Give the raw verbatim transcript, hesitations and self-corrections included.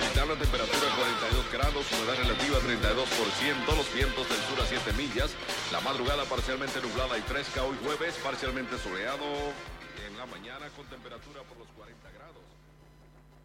metropolitana, temperatura cuarenta y dos grados, humedad relativa treinta y dos por ciento, los vientos del sur a siete millas. La madrugada parcialmente nublada y fresca, hoy jueves parcialmente soleado en la mañana con temperatura por los cuarenta grados.